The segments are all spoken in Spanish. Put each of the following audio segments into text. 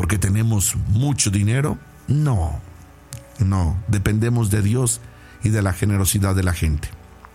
porque tenemos mucho dinero. No, dependemos de Dios y de la generosidad de la gente.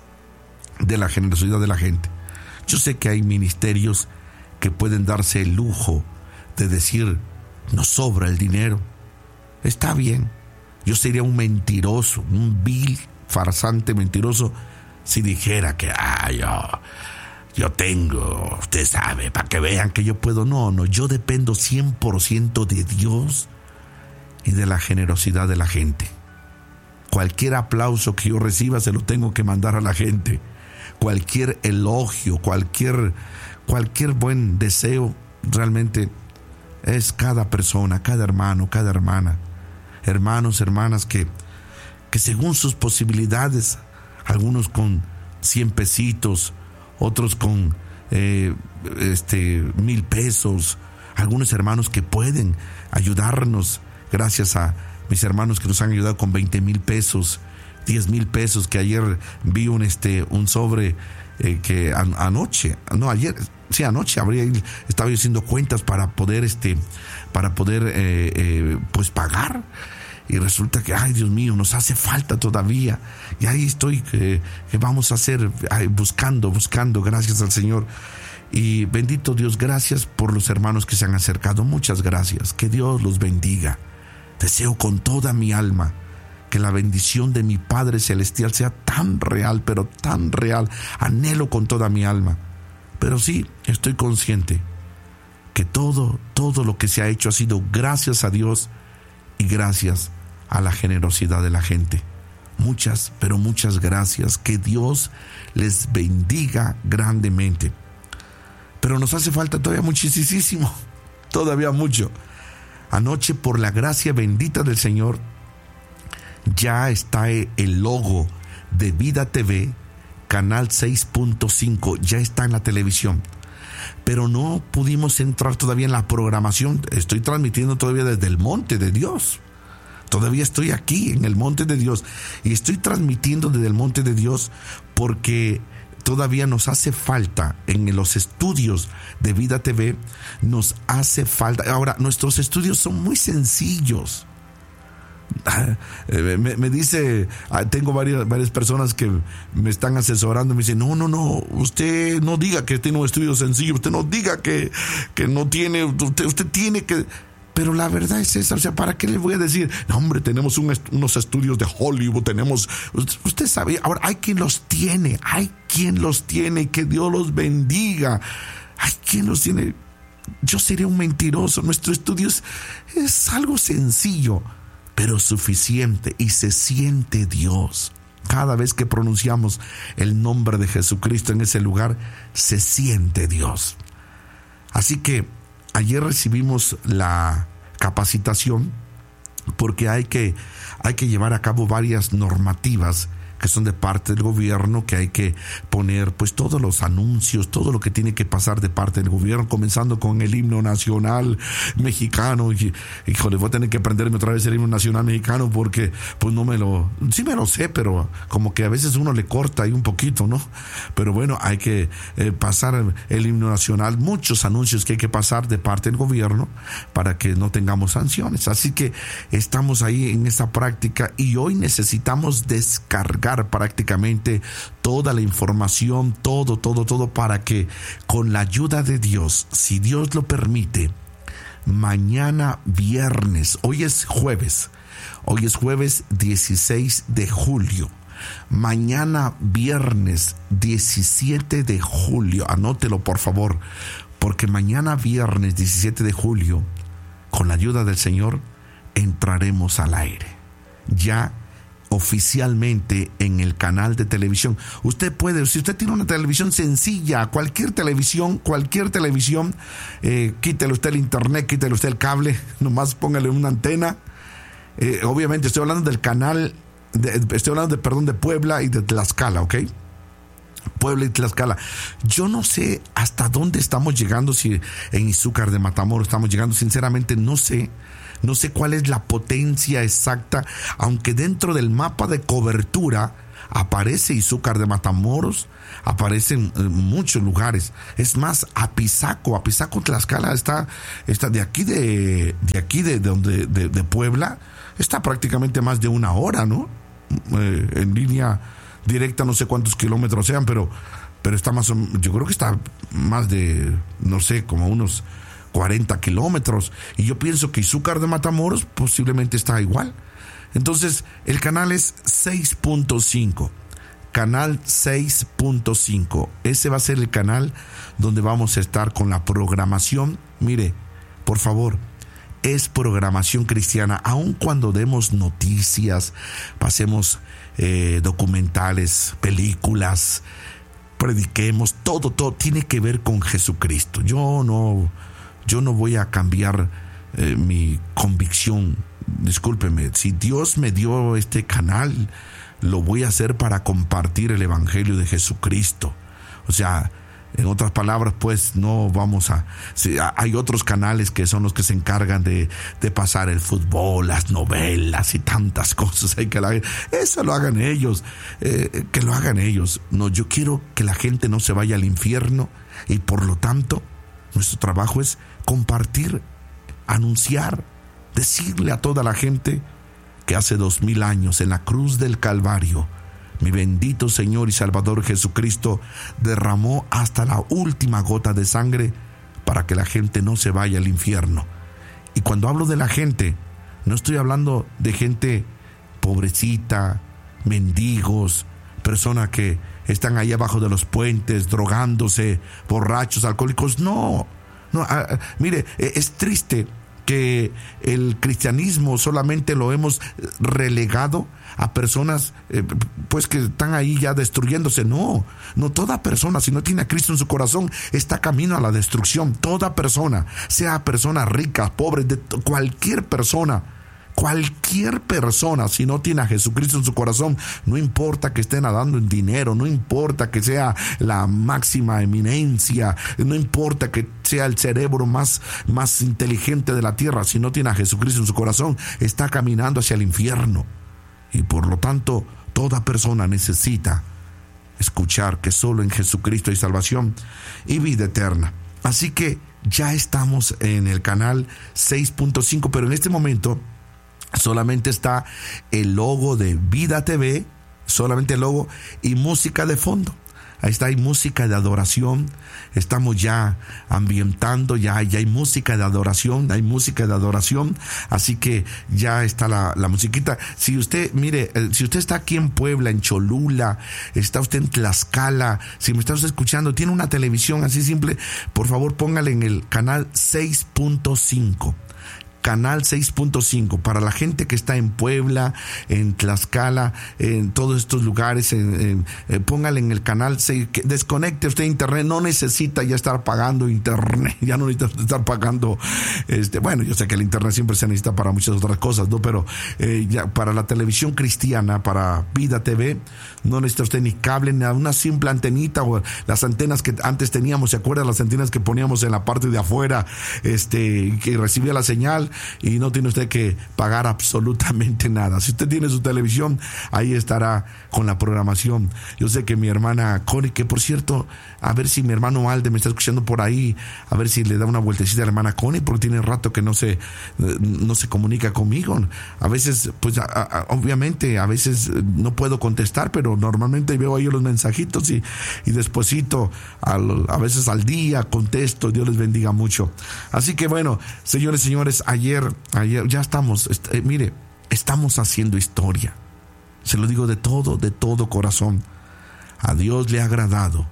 Yo sé que hay ministerios que pueden darse el lujo de decir, nos sobra el dinero. Está bien. Yo sería un mentiroso, un vil, farsante mentiroso, si dijera que yo tengo, usted sabe, para que vean que yo puedo. No, yo dependo 100% de Dios y de la generosidad de la gente. Cualquier aplauso que yo reciba se lo tengo que mandar a la gente. Cualquier elogio, cualquier buen deseo, realmente es cada persona, cada hermano, cada hermana. Hermanos, hermanas que según sus posibilidades, algunos con 100 pesitos, otros con 1,000 pesos, algunos hermanos que pueden ayudarnos, gracias a mis hermanos que nos han ayudado con 20,000 pesos, 10,000 pesos, que ayer vi un sobre que anoche estaba yo haciendo cuentas para poder pues pagar, y resulta que Dios mío, nos hace falta todavía, y ahí estoy que vamos a hacer, buscando, gracias al Señor. Y bendito Dios, gracias por los hermanos que se han acercado, muchas gracias, que Dios los bendiga. Deseo con toda mi alma que la bendición de mi Padre Celestial sea tan real, pero tan real. Anhelo con toda mi alma. Pero sí, estoy consciente que todo lo que se ha hecho ha sido gracias a Dios y gracias a la generosidad de la gente. Muchas, pero muchas gracias. Que Dios les bendiga grandemente. Pero nos hace falta todavía muchísimo, todavía mucho. Anoche, por la gracia bendita del Señor, ya está el logo de Vida TV, canal 6.5, ya está en la televisión. Pero no pudimos entrar todavía en la programación. Estoy transmitiendo todavía desde el Monte de Dios. Todavía estoy aquí en el Monte de Dios. Y estoy transmitiendo desde el Monte de Dios porque todavía nos hace falta en los estudios de Vida TV. Nos hace falta. Ahora, nuestros estudios son muy sencillos. Me dice, tengo varias personas que me están asesorando, me dicen, no, usted no diga que tiene un estudio sencillo, usted no diga que no tiene, usted tiene que. Pero la verdad es esa, o sea, ¿para qué le voy a decir? No, hombre, tenemos unos estudios de Hollywood, usted sabe. Ahora, hay quien los tiene, y que Dios los bendiga. Hay quien los tiene. Yo sería un mentiroso. Nuestro estudio es algo sencillo, pero suficiente, y se siente Dios. Cada vez que pronunciamos el nombre de Jesucristo en ese lugar, se siente Dios. Así que ayer recibimos la capacitación porque hay que llevar a cabo varias normativas que son de parte del gobierno, que hay que poner pues todos los anuncios, todo lo que tiene que pasar de parte del gobierno, comenzando con el himno nacional mexicano. Híjole, voy a tener que aprenderme otra vez el himno nacional mexicano porque pues sí me lo sé, pero como que a veces uno le corta ahí un poquito, ¿no? Pero bueno, hay que pasar el himno nacional, muchos anuncios que hay que pasar de parte del gobierno para que no tengamos sanciones. Así que estamos ahí en esa práctica, y hoy necesitamos descargar prácticamente toda la información, todo para que, con la ayuda de Dios, si Dios lo permite, mañana viernes, hoy es jueves 16 de julio, mañana viernes 17 de julio, anótelo por favor, porque mañana viernes 17 de julio, con la ayuda del Señor, entraremos al aire, ya oficialmente en el canal de televisión. Usted puede, si usted tiene una televisión sencilla, cualquier televisión, quítele usted el internet, quítele usted el cable, nomás póngale una antena. Obviamente estoy hablando del canal, de Puebla y de Tlaxcala, ¿ok? Puebla y Tlaxcala. Yo no sé hasta dónde estamos llegando, si en Izúcar de Matamoros estamos llegando, sinceramente no sé cuál es la potencia exacta, aunque dentro del mapa de cobertura aparece Izúcar de Matamoros, aparece en muchos lugares. Es más, Apizaco, Tlaxcala está de aquí de Puebla, está prácticamente más de una hora, ¿no? En línea directa, no sé cuántos kilómetros sean, pero está más o menos, yo creo que está más de, no sé, como unos 40 kilómetros. Y yo pienso que Izúcar de Matamoros posiblemente está igual. Entonces, el canal es 6.5. Canal 6.5. Ese va a ser el canal donde vamos a estar con la programación. Mire, por favor, es programación cristiana. Aun cuando demos noticias, pasemos documentales, películas, prediquemos, todo tiene que ver con Jesucristo. Yo no voy a cambiar mi convicción. Discúlpeme, si Dios me dio este canal, lo voy a hacer para compartir el evangelio de Jesucristo. O sea, en otras palabras, pues no vamos a... hay otros canales que son los que se encargan de pasar el fútbol, las novelas y tantas cosas. Eso lo hagan ellos, que lo hagan ellos. No, yo quiero que la gente no se vaya al infierno, y por lo tanto, nuestro trabajo es compartir, anunciar, decirle a toda la gente que hace 2000 años en la cruz del Calvario, mi bendito Señor y Salvador Jesucristo derramó hasta la última gota de sangre para que la gente no se vaya al infierno. Y cuando hablo de la gente, no estoy hablando de gente pobrecita, mendigos, personas que están ahí abajo de los puentes, drogándose, borrachos, alcohólicos. No, mire, es triste que el cristianismo solamente lo hemos relegado a personas pues que están ahí ya destruyéndose. No, toda persona, si no tiene a Cristo en su corazón, está camino a la destrucción. Toda persona, sea persona rica, pobre, de cualquier persona, si no tiene a Jesucristo en su corazón, no importa que esté nadando en dinero, no importa que sea la máxima eminencia, no importa que sea el cerebro más inteligente de la tierra, si no tiene a Jesucristo en su corazón, está caminando hacia el infierno. Y por lo tanto, toda persona necesita escuchar que solo en Jesucristo hay salvación y vida eterna. Así que ya estamos en el canal 6.5, pero en este momento solamente está el logo de Vida TV, solamente el logo y música de fondo. Ahí está, hay música de adoración. Estamos ya ambientando, ya hay música de adoración, así que ya está la musiquita. Si usted, mire, si usted está aquí en Puebla, en Cholula, está usted en Tlaxcala, si me está usted escuchando, tiene una televisión así simple, por favor póngale en el canal 6.5. Canal 6.5 para la gente que está en Puebla, en Tlaxcala, en todos estos lugares. Póngale en el canal 6, desconecte usted internet, no necesita ya estar pagando internet, ya no necesita estar pagando bueno, yo sé que el internet siempre se necesita para muchas otras cosas, ¿no? Pero ya para la televisión cristiana, para Vida TV, no necesita usted ni cable, ni una simple antenita, o las antenas que antes teníamos, ¿se acuerdan? Las antenas que poníamos en la parte de afuera, que recibía la señal, y no tiene usted que pagar absolutamente nada. Si usted tiene su televisión, ahí estará con la programación. Yo sé que mi hermana Connie, que por cierto, a ver si mi hermano Alde me está escuchando por ahí, a ver si le da una vueltecita a la hermana Connie, porque tiene rato que no se comunica conmigo. A veces, pues obviamente, a veces no puedo contestar, pero normalmente veo ahí los mensajitos y despuesito, a veces al día contesto. Dios les bendiga mucho. Así que bueno, señores, ayer ya estamos, mire, estamos haciendo historia. Se lo digo de todo corazón. A Dios le ha agradado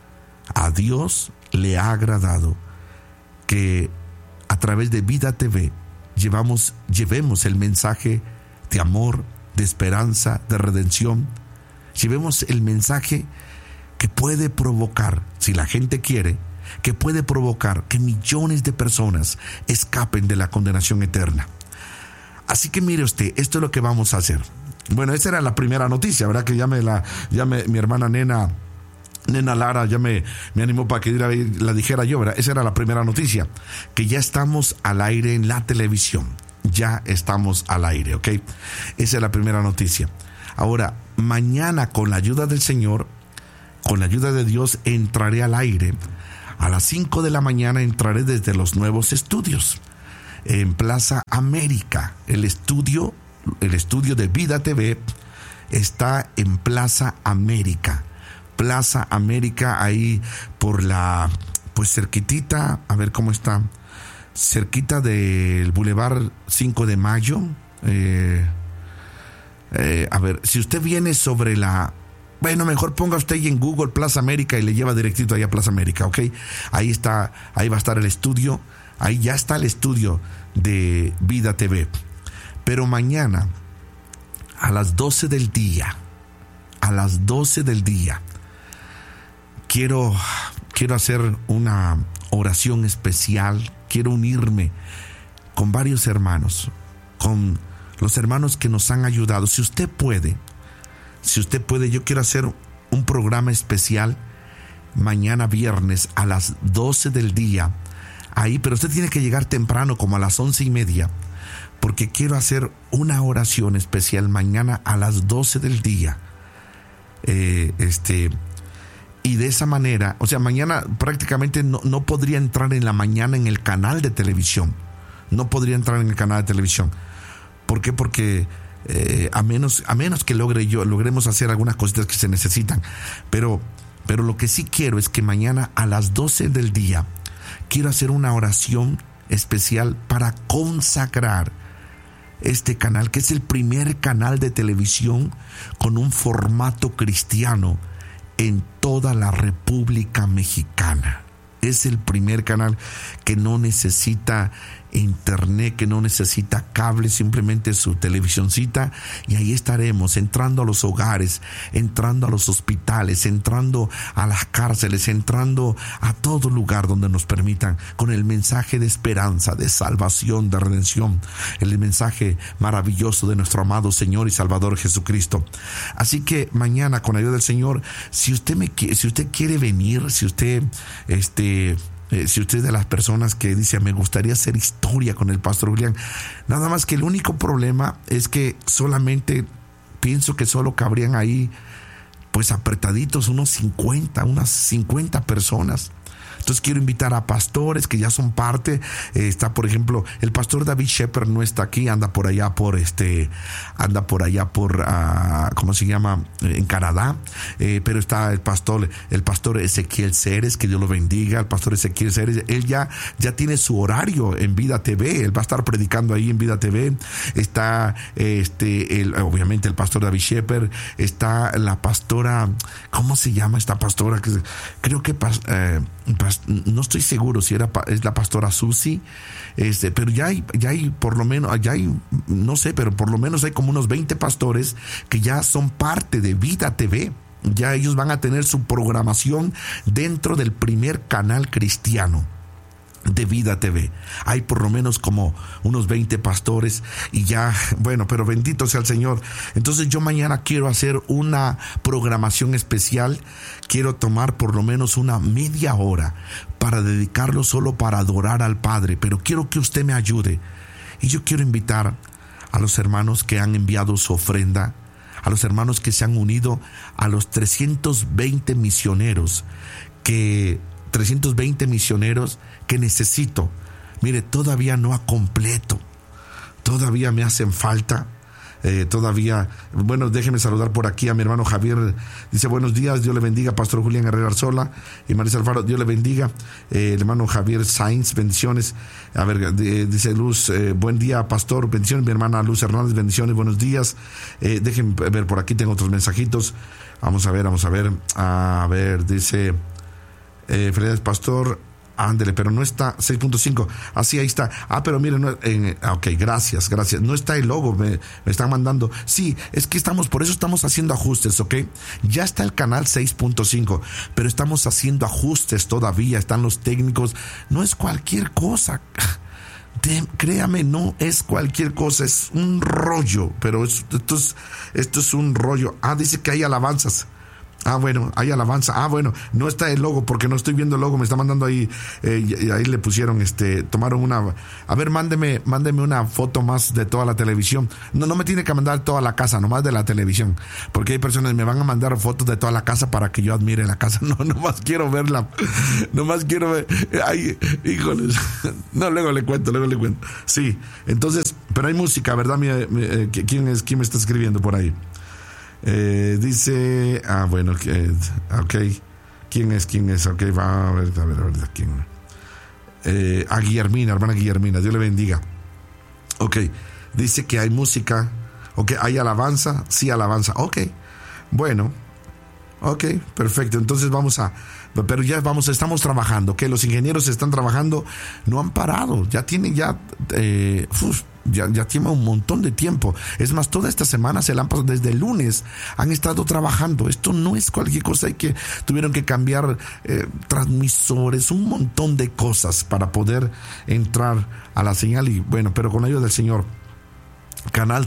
que a través de Vida TV llevemos el mensaje de amor, de esperanza, de redención. Llevemos el mensaje que puede provocar, si la gente quiere, que puede provocar que millones de personas escapen de la condenación eterna. Así que mire usted, esto es lo que vamos a hacer. Bueno, esa era la primera noticia, ¿verdad? Que mi hermana Nena Lara ya me animó para que la dijera yo, ¿verdad? Esa era la primera noticia, que ya estamos al aire en la televisión. Ya estamos al aire, ¿ok? Esa es la primera noticia. Ahora, mañana, con la ayuda del Señor, con la ayuda de Dios, entraré al aire. A las 5 de la mañana entraré desde los nuevos estudios en Plaza América. El estudio de Vida TV está en Plaza América. Plaza América, ahí por pues cerquitita, a ver cómo está, cerquita del Boulevard 5 de Mayo. A ver, si usted viene sobre bueno, mejor ponga usted ahí en Google Plaza América y le lleva directito ahí a Plaza América, ¿ok? Ahí va a estar el estudio, ahí ya está el estudio de Vida TV. Pero mañana, a las 12 del día, quiero hacer una oración especial, quiero unirme con varios hermanos, con los hermanos que nos han ayudado. Si usted puede, yo quiero hacer un programa especial mañana viernes a las 12 del día, ahí, pero usted tiene que llegar temprano, como a las 11:30, porque quiero hacer una oración especial mañana a las 12 del día. Y de esa manera, o sea, mañana prácticamente no podría entrar en la mañana en el canal de televisión. No podría entrar en el canal de televisión. ¿Por qué? Porque a menos que logremos hacer algunas cositas que se necesitan. Pero lo que sí quiero es que mañana a las 12 del día quiero hacer una oración especial para consagrar este canal, que es el primer canal de televisión con un formato cristiano en toda la República Mexicana. Es el primer canal que no necesita internet, que no necesita cable, simplemente su televisioncita, y ahí estaremos entrando a los hogares, entrando a los hospitales, entrando a las cárceles, entrando a todo lugar donde nos permitan, con el mensaje de esperanza, de salvación, de redención, el mensaje maravilloso de nuestro amado Señor y Salvador Jesucristo. Así que mañana, con la ayuda del Señor, si usted quiere venir, si usted es de las personas que dice, me gustaría hacer historia con el pastor Julián, nada más que el único problema es que pienso que solo cabrían ahí, pues apretaditos, unas 50 personas. Entonces quiero invitar a pastores que ya son parte. Está, por ejemplo, el pastor David Shepard no está aquí, anda por allá ¿cómo se llama? En Canadá. Pero está el pastor Ezequiel Ceres, que Dios lo bendiga. El pastor Ezequiel Ceres, él ya tiene su horario en Vida TV. Él va a estar predicando ahí en Vida TV. Está obviamente el pastor David Shepard. Está la pastora, ¿cómo se llama esta pastora? Creo que no estoy seguro si es la pastora Susi, pero ya hay por lo menos, no sé, pero por lo menos hay como unos 20 pastores que ya son parte de Vida TV. Ya ellos van a tener su programación dentro del primer canal cristiano de Vida TV. Hay por lo menos como unos 20 pastores y ya, bueno, pero bendito sea el Señor. Entonces yo mañana quiero hacer una programación especial. Quiero tomar por lo menos una media hora para dedicarlo solo para adorar al Padre, pero quiero que usted me ayude. Y yo quiero invitar a los hermanos que han enviado su ofrenda, a los hermanos que se han unido, a los 320 misioneros que necesito. Mire, todavía no completo, todavía me hacen falta. Bueno, déjeme saludar por aquí a mi hermano Javier. Dice, buenos días, Dios le bendiga, pastor Julián Herrera Arzola y Marisa Alfaro, Dios le bendiga. El hermano Javier Sainz, bendiciones. A ver, dice Luz, buen día, pastor, bendiciones. Mi hermana Luz Hernández, bendiciones, buenos días. Déjenme ver, por aquí tengo otros mensajitos. Vamos a ver. A ver, dice, felicidades, pastor. Ándele, pero no está 6.5. Así, ahí está. Pero miren, ok, gracias. No está el logo, me están mandando. Sí, es que por eso estamos haciendo ajustes, ok. Ya está el canal 6.5, pero estamos haciendo ajustes todavía. Están los técnicos. No es cualquier cosa. Créame, no es cualquier cosa. Es un rollo, pero esto es un rollo. Dice que hay alabanzas. Ah, bueno, hay alabanza. Ah, bueno, no está el logo porque no estoy viendo el logo. Me está mandando ahí. Y ahí le pusieron, tomaron una. A ver, mándeme una foto más de toda la televisión. No me tiene que mandar toda la casa, nomás de la televisión. Porque hay personas que me van a mandar fotos de toda la casa para que yo admire la casa. No, nomás quiero verla. Nomás quiero ver. Ay, híjoles. No, luego le cuento. Sí, entonces, pero hay música, ¿verdad? ¿Quién me está escribiendo por ahí? Dice, bueno, ok, ¿quién es? Ok, va a ver, ¿quién? Guillermina, hermana Guillermina, Dios le bendiga. Ok, dice que hay música, ok, hay alabanza, sí, alabanza, ok, bueno, ok, perfecto, entonces pero estamos trabajando, que los ingenieros están trabajando, no han parado, ya tienen ya tiene un montón de tiempo. Es más, toda esta semana se la han pasado, desde el lunes han estado trabajando. Esto no es cualquier cosa, tuvieron que cambiar transmisores, un montón de cosas para poder entrar a la señal. Y bueno, pero con la ayuda del Señor, canal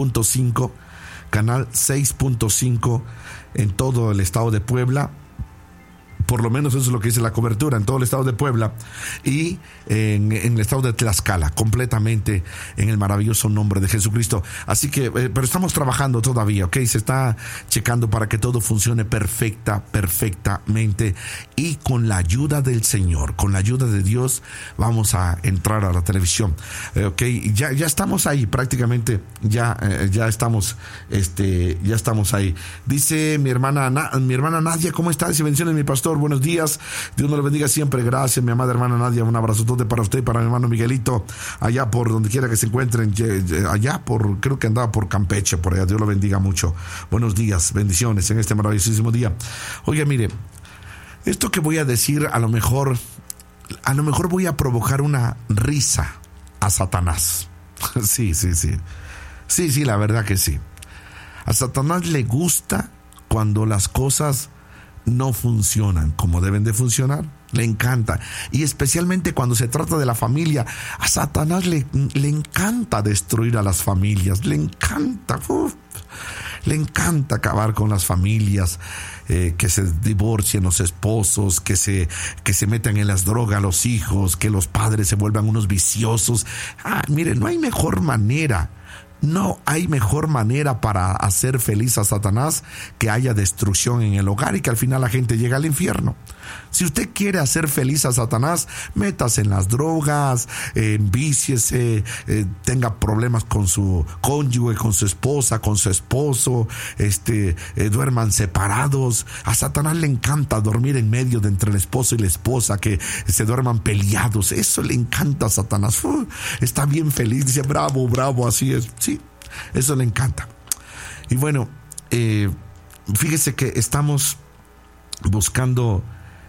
6.5 en todo el estado de Puebla. Por lo menos eso es lo que dice la cobertura en todo el estado de Puebla y en el estado de Tlaxcala, completamente en el maravilloso nombre de Jesucristo. Así que, pero estamos trabajando todavía, ¿ok? Se está checando para que todo funcione perfectamente, y con la ayuda del Señor, con la ayuda de Dios, vamos a entrar a la televisión, ¿ok? Ya estamos ahí, prácticamente ya estamos ahí. Dice mi hermana Nadia, ¿cómo estás? Y bendiciones, mi pastor. Buenos días, Dios nos lo bendiga siempre. Gracias, mi amada hermana Nadia. Un abrazotote para usted y para mi hermano Miguelito, allá por donde quiera que se encuentren, creo que andaba por Campeche, por allá. Dios lo bendiga mucho. Buenos días, bendiciones en este maravillosísimo día. Oiga, mire, esto que voy a decir, a lo mejor voy a provocar una risa a Satanás. Sí, la verdad que sí. A Satanás le gusta cuando las cosas no funcionan como deben de funcionar. Le encanta, y especialmente cuando se trata de la familia. A Satanás le encanta destruir a las familias, le encanta acabar con las familias, que se divorcien los esposos, que se metan en las drogas los hijos, que los padres se vuelvan unos viciosos. Mire, no hay mejor manera para hacer feliz a Satanás que haya destrucción en el hogar y que al final la gente llegue al infierno. Si usted quiere hacer feliz a Satanás, métase en las drogas, envíciese, tenga problemas con su cónyuge, con su esposa, con su esposo, duerman separados. A Satanás le encanta dormir en medio de entre el esposo y la esposa, que se duerman peleados. Eso le encanta a Satanás. Está bien feliz, dice bravo, así es. Sí, eso le encanta. Y bueno, fíjese que estamos buscando,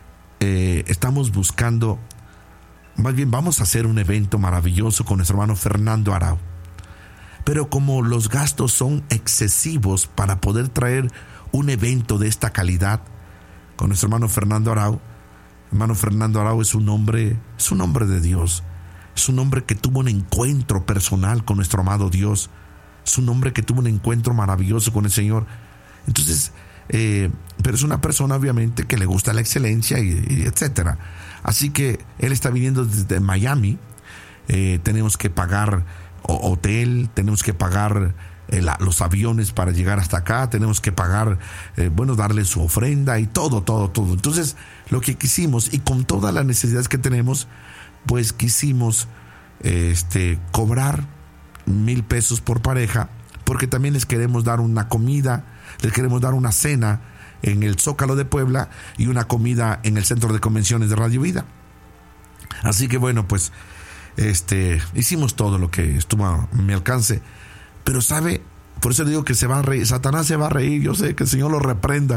más bien vamos a hacer un evento maravilloso con nuestro hermano Fernando Arau. Pero como los gastos son excesivos para poder traer un evento de esta calidad con nuestro hermano Fernando Arau. Hermano Fernando Arau es un hombre de Dios. Es un hombre que tuvo un encuentro personal con nuestro amado Dios. Es un hombre que tuvo un encuentro maravilloso con el Señor. Entonces, pero es una persona obviamente que le gusta la excelencia y etcétera. Así que él está viniendo desde Miami. Tenemos que pagar hotel, tenemos que pagar los aviones para llegar hasta acá, tenemos que pagar, darle su ofrenda y todo. Entonces, lo que quisimos, y con todas las necesidades que tenemos, pues quisimos cobrar 1,000 pesos por pareja, porque también les queremos dar una comida, les queremos dar una cena en el Zócalo de Puebla y una comida en el Centro de Convenciones de Radio Vida. Así que bueno, pues hicimos todo lo que estuvo a mi alcance. Pero sabe, por eso digo que se va a reír, Satanás se va a reír. Yo sé que el Señor lo reprenda,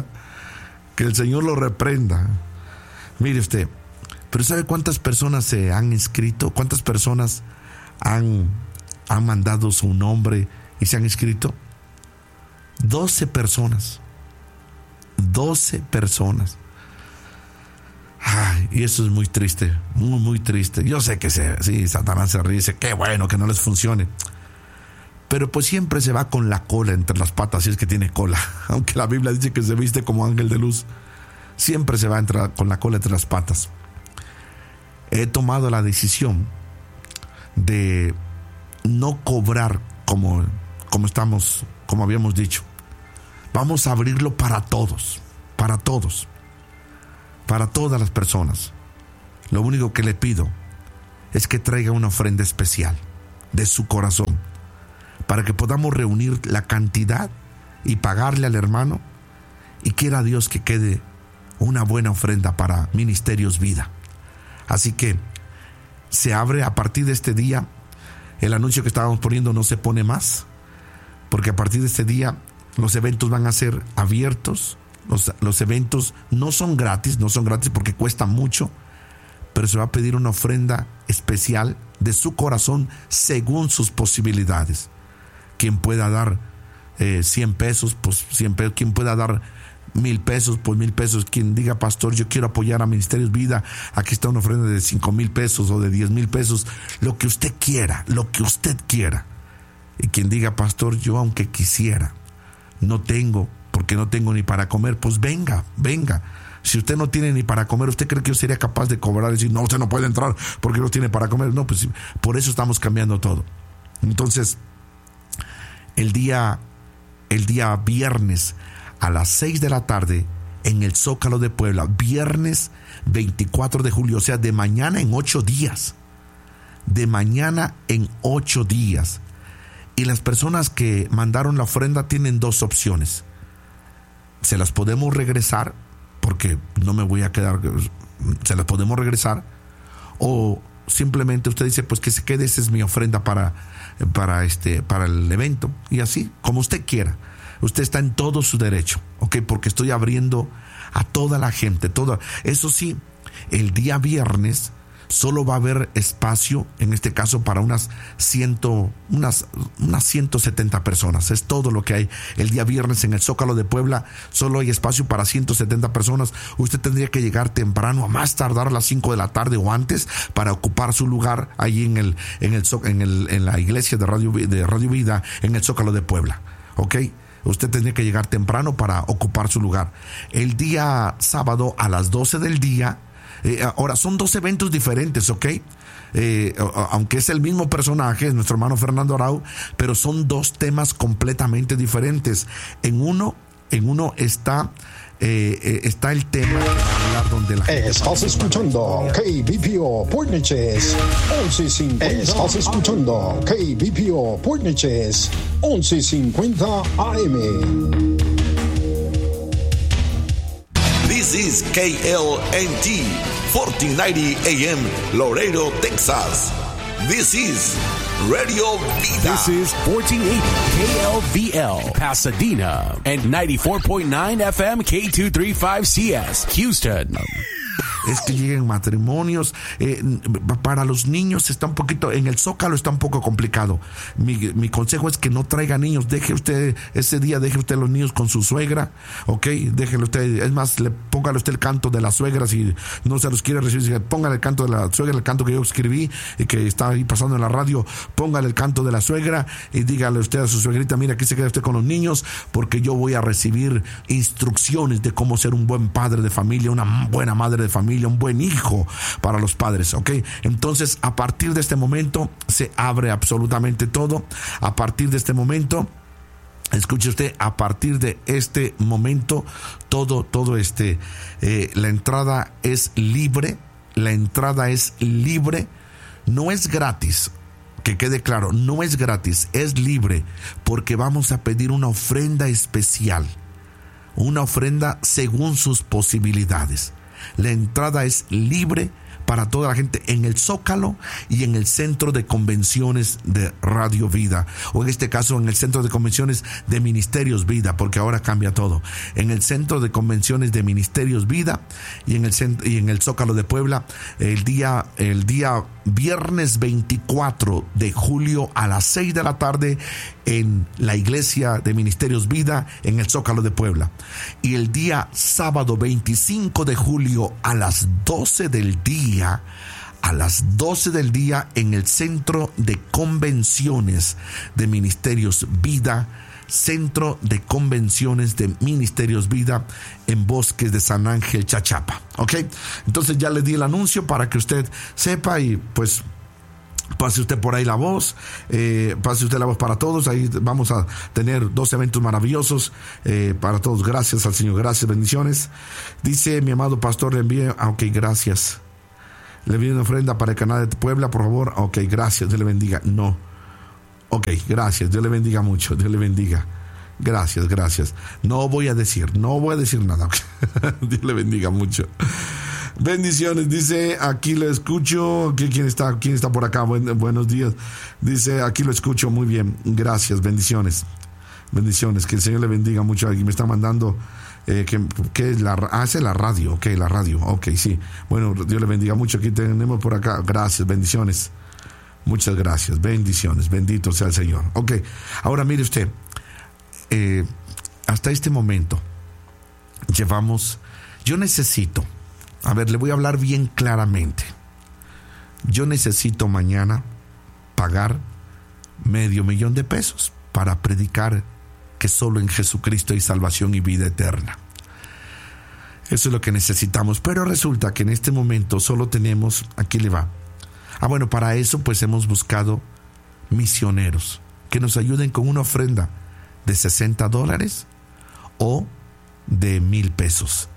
mire usted. Pero ¿sabe cuántas personas se han inscrito? ¿Cuántas personas han mandado su nombre y se han inscrito? 12 personas. 12 personas. Ay, y eso es muy triste, muy triste. Yo sé que sí, Satanás se ríe, dice, qué bueno que no les funcione. pero pues siempre se va con la cola entre las patas, si es que tiene cola, aunque la Biblia dice que se viste como ángel de luz, siempre se va a entrar con la cola entre las patas. He tomado la decisión de no cobrar como habíamos dicho. Vamos a abrirlo para todos, para todas las personas. Lo único que le pido es que traiga una ofrenda especial de su corazón, para que podamos reunir la cantidad y pagarle al hermano, y quiera Dios que quede una buena ofrenda para Ministerios Vida. Así que se abre a partir de este día. El anuncio que estábamos poniendo no se pone más, porque a partir de este día los eventos van a ser abiertos. Los eventos no son gratis porque cuestan mucho, pero se va a pedir una ofrenda especial de su corazón según sus posibilidades. Quien pueda dar 100 pesos, pues 100 pesos. Quien pueda dar 1,000 pesos, pues 1,000 pesos. Quien diga, pastor, yo quiero apoyar a Ministerios Vida, aquí está una ofrenda de 5,000 pesos o de 10,000 pesos. Lo que usted quiera. Y quien diga, pastor, yo aunque quisiera, no tengo, porque no tengo ni para comer, pues venga. Si usted no tiene ni para comer, ¿usted cree que yo sería capaz de cobrar y decir, no, usted no puede entrar porque no tiene para comer? No, pues por eso estamos cambiando todo. Entonces, el día viernes a las 6 de la tarde en el Zócalo de Puebla, viernes 24 de julio, o sea, de mañana en 8 días. Y las personas que mandaron la ofrenda tienen 2 opciones. Se las podemos regresar, porque no me voy a quedar, se las podemos regresar, o simplemente usted dice, pues que se quede, esa es mi ofrenda para el evento, y así, como usted quiera. Usted está en todo su derecho, ¿ok? Porque estoy abriendo a toda la gente, eso sí, el día viernes solo va a haber espacio, en este caso para unas 170 personas. Es todo lo que hay el día viernes en el Zócalo de Puebla. Solo hay espacio para 170 personas. Usted tendría que llegar temprano, a más tardar a las 5 de la tarde o antes, para ocupar su lugar ahí en la iglesia de Radio Vida, en el Zócalo de Puebla, ¿ok? Usted tendría que llegar temprano para ocupar su lugar. El día sábado a las 12 del día. Ahora, son 2 eventos diferentes, ¿ok? Aunque es el mismo personaje, es nuestro hermano Fernando Arau, pero son 2 temas completamente diferentes. En uno está el tema donde la gente estás escuchando KBPO Portneches 1150. Estás escuchando KBPO Portneches 1150 AM. This is KLNT 1490 AM Laredo, Texas. This is Radio Vida. This is 1480 KLVL Pasadena and 94.9 FM K235CS Houston. Es que lleguen matrimonios. Para los niños está un poquito, en el Zócalo está un poco complicado. Mi consejo es que no traiga niños. Deje usted los niños con su suegra, ok, déjelo usted. Es más, póngale usted el canto de la suegra. Si no se los quiere recibir, póngale el canto de la suegra, el canto que yo escribí y que está ahí pasando en la radio. Póngale el canto de la suegra y dígale usted a su suegrita, mira, aquí se queda usted con los niños, porque yo voy a recibir instrucciones de cómo ser un buen padre de familia, una buena madre de familia, un buen hijo para los padres, ¿ok? Entonces, a partir de este momento se abre absolutamente todo. A partir de este momento, escuche usted, a partir de este momento, la entrada es libre. No es gratis. Que quede claro, no es gratis, es libre, porque vamos a pedir una ofrenda especial, una ofrenda según sus posibilidades. La entrada es libre para toda la gente en el Zócalo y en el Centro de Convenciones de Radio Vida, o en este caso en el Centro de Convenciones de Ministerios Vida, porque ahora cambia todo. En el Centro de Convenciones de Ministerios Vida y en el Zócalo de Puebla, el día viernes 24 de julio a las 6 de la tarde en la Iglesia de Ministerios Vida en el Zócalo de Puebla, y el día sábado 25 de julio a las 12 del día a las 12 del día en el Centro de Convenciones de Ministerios Vida, Centro de Convenciones de Ministerios Vida en Bosques de San Ángel, Chachapa. ¿Ok? Entonces ya le di el anuncio para que usted sepa y pues pase usted por ahí la voz, pase usted la voz para todos. Ahí vamos a tener 2 eventos maravillosos para todos. Gracias al Señor, gracias, bendiciones. Dice mi amado pastor, le envíe, ok, gracias. Le envíe una ofrenda para el canal de Puebla, por favor. Ok, gracias, Dios le bendiga. No. Ok, gracias, Dios le bendiga mucho, Dios le bendiga. Gracias. No voy a decir nada. Dios le bendiga mucho. Bendiciones, dice, aquí lo escucho. ¿Quién está por acá? Buenos días. Dice, aquí lo escucho, muy bien. Gracias, bendiciones, que el Señor le bendiga mucho. Aquí me está mandando que es la radio. Ok, la radio, ok, sí. Bueno, Dios le bendiga mucho. Aquí tenemos por acá, gracias, bendiciones. Muchas gracias, bendiciones, bendito sea el Señor. Ok, ahora mire usted, hasta este momento yo necesito, a ver, le voy a hablar bien claramente. Yo necesito mañana pagar $500,000 para predicar que solo en Jesucristo hay salvación y vida eterna. Eso es lo que necesitamos, pero resulta que en este momento solo tenemos, aquí le va. Bueno, para eso pues hemos buscado misioneros que nos ayuden con una ofrenda de $60 o de $1,000,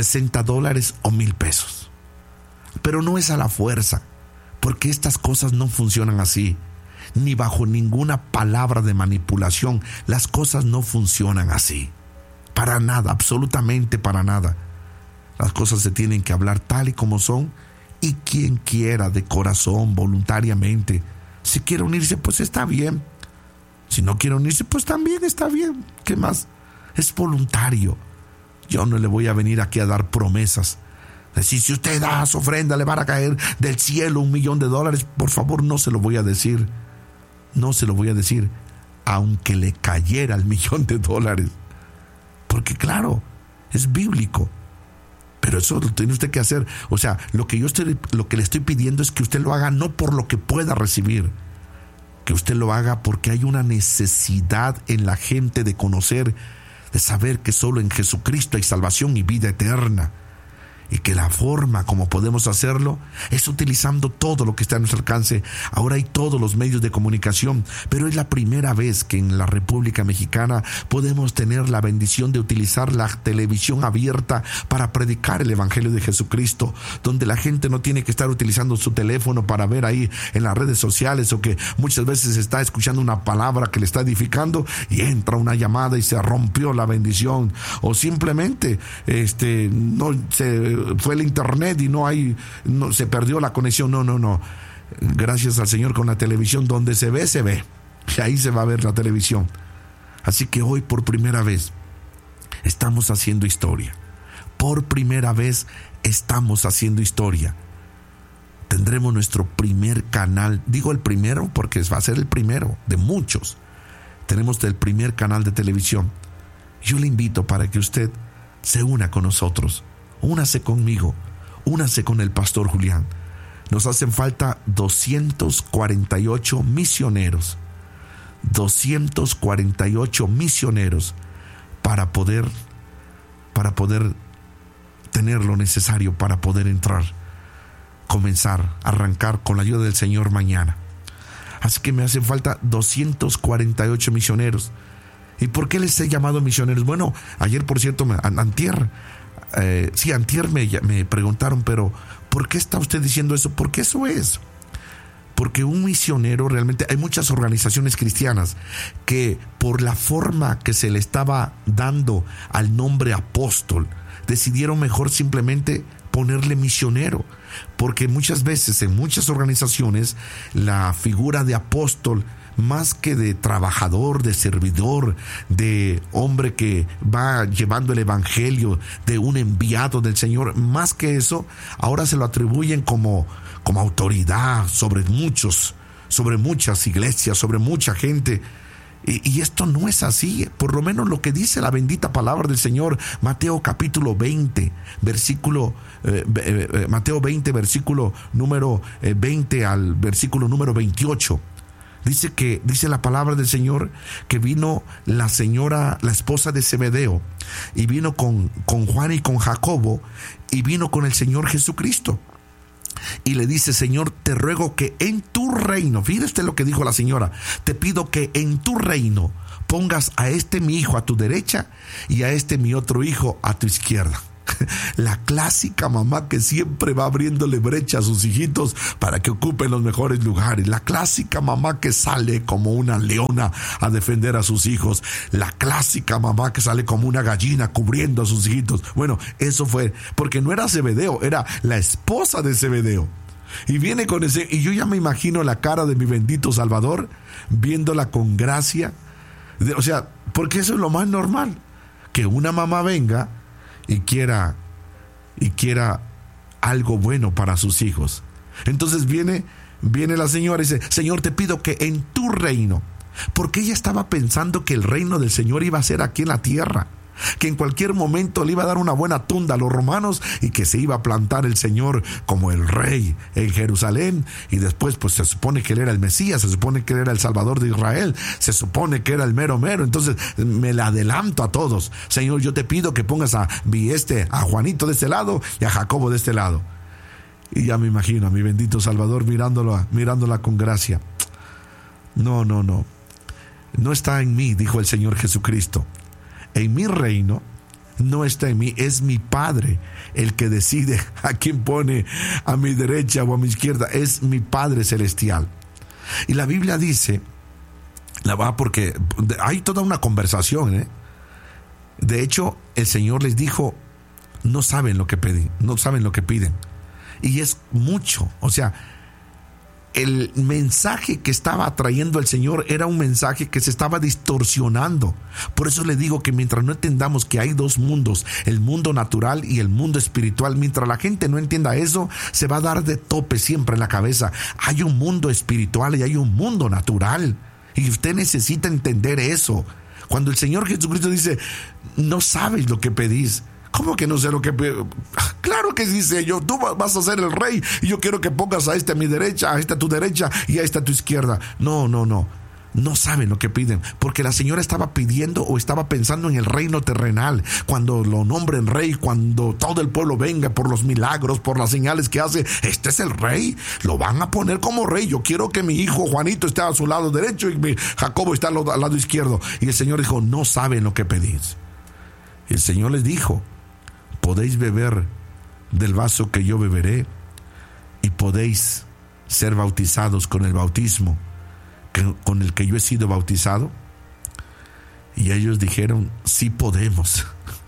$60 o $1,000. Pero no es a la fuerza, porque estas cosas no funcionan así, ni bajo ninguna palabra de manipulación. Las cosas no funcionan así, para nada, absolutamente para nada. Las cosas se tienen que hablar tal y como son. Y quien quiera de corazón, voluntariamente, si quiere unirse, pues está bien. Si no quiere unirse, pues también está bien. ¿Qué más? Es voluntario. Yo no le voy a venir aquí a dar promesas. Decir, si usted da su ofrenda, le van a caer del cielo $1,000,000. Por favor, no se lo voy a decir. No se lo voy a decir, aunque le cayera el $1,000,000. Porque claro, es bíblico. Pero eso lo tiene usted que hacer. O sea, lo que le estoy pidiendo es que usted lo haga no por lo que pueda recibir, que usted lo haga porque hay una necesidad en la gente de conocer, de saber que solo en Jesucristo hay salvación y vida eterna. Y que la forma como podemos hacerlo es utilizando todo lo que está a nuestro alcance. Ahora hay todos los medios de comunicación, pero es la primera vez que en la República Mexicana podemos tener la bendición de utilizar la televisión abierta para predicar el Evangelio de Jesucristo, donde la gente no tiene que estar utilizando su teléfono para ver ahí en las redes sociales, o que muchas veces está escuchando una palabra que le está edificando y entra una llamada y se rompió la bendición, o simplemente no se fue el internet y no se perdió la conexión. No. Gracias al Señor, con la televisión donde se ve. Y ahí se va a ver la televisión. Así que hoy por primera vez estamos haciendo historia. Por primera vez estamos haciendo historia. Tendremos nuestro primer canal. Digo el primero porque va a ser el primero de muchos. Tenemos el primer canal de televisión. Yo le invito para que usted se una con nosotros. Únase conmigo, únase con el pastor Julián. Nos hacen falta 248 misioneros. 248 misioneros para poder tener lo necesario para poder comenzar, arrancar con la ayuda del Señor mañana. Así que me hacen falta 248 misioneros. ¿Y por qué les he llamado misioneros? Bueno, ayer, por cierto, antier me preguntaron, pero ¿por qué está usted diciendo eso? Porque eso es. Porque un misionero, realmente hay muchas organizaciones cristianas que por la forma que se le estaba dando al nombre apóstol, decidieron mejor simplemente ponerle misionero, porque muchas veces en muchas organizaciones la figura de apóstol, más que de trabajador, de servidor, de hombre que va llevando el evangelio, de un enviado del Señor, más que eso, ahora se lo atribuyen como autoridad sobre muchas iglesias, sobre mucha gente. Y esto no es así, por lo menos lo que dice la bendita palabra del Señor, Mateo capítulo 20, Mateo 20, versículo número 20 al versículo número 28. Dice la palabra del Señor que vino la esposa de Zebedeo, y vino con Juan y con Jacobo, y vino con el Señor Jesucristo. Y le dice: Señor, te ruego que en tu reino, fíjate lo que dijo la señora, te pido que en tu reino pongas a este mi hijo a tu derecha y a este mi otro hijo a tu izquierda. La clásica mamá que siempre va abriéndole brecha a sus hijitos para que ocupen los mejores lugares. La clásica mamá que sale como una leona a defender a sus hijos. La clásica mamá que sale como una gallina cubriendo a sus hijitos. Bueno, eso fue porque no era Zebedeo, era la esposa de Zebedeo. Y viene con ese, y yo ya me imagino la cara de mi bendito Salvador viéndola con gracia. O sea, porque eso es lo más normal, que una mamá venga y quiera algo bueno para sus hijos. Entonces viene la señora y dice: Señor, te pido que en tu reino, porque ella estaba pensando que el reino del Señor iba a ser aquí en la tierra, que en cualquier momento le iba a dar una buena tunda a los romanos y que se iba a plantar el Señor como el rey en Jerusalén, y después pues se supone que él era el Mesías, se supone que él era el Salvador de Israel, se supone que era el mero. Entonces me la adelanto a todos. Señor, yo te pido que pongas a Juanito de este lado y a Jacobo de este lado. Y ya me imagino a mi bendito Salvador mirándola con gracia. No está en mí, dijo el Señor Jesucristo. En mi reino no está en mí, es mi Padre el que decide a quién pone a mi derecha o a mi izquierda. Es mi Padre celestial. Y la Biblia dice, porque hay toda una conversación, De hecho, el Señor les dijo: no saben lo que piden, no saben lo que piden. Y es mucho, o sea, el mensaje que estaba trayendo el Señor era un mensaje que se estaba distorsionando. Por eso le digo que mientras no entendamos que hay dos mundos, el mundo natural y el mundo espiritual, mientras la gente no entienda eso, se va a dar de tope siempre en la cabeza. Hay un mundo espiritual y hay un mundo natural, y usted necesita entender eso. Cuando el Señor Jesucristo dice: no sabes lo que pedís. ¿Cómo que no sé lo que? Claro que dice yo: tú vas a ser el rey y yo quiero que pongas a este a mi derecha, a este a tu derecha y a este a tu izquierda. No saben lo que piden, porque la señora estaba pidiendo o estaba pensando en el reino terrenal. Cuando lo nombren rey, cuando todo el pueblo venga por los milagros, por las señales que hace, este es el rey, lo van a poner como rey. Yo quiero que mi hijo Juanito esté a su lado derecho y mi Jacobo esté al lado izquierdo. Y el Señor dijo: no saben lo que pedís. Y el Señor les dijo: podéis beber del vaso que yo beberé, y podéis ser bautizados con el bautismo con el que yo he sido bautizado. Y ellos dijeron: sí podemos.